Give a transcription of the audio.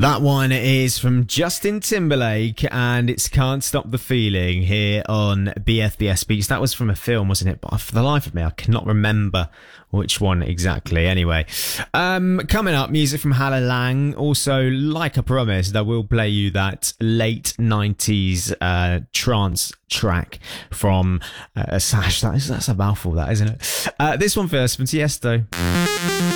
That one is from Justin Timberlake, and it's Can't Stop the Feeling here on BFBS Beats. That was from a film, wasn't it? But for the life of me, I cannot remember which one exactly. Anyway, coming up, music from Hala Lang. Also, like I promised, I will play you that late 90s trance track from Sash. That's a mouthful, that, isn't it? This one first from Tiesto.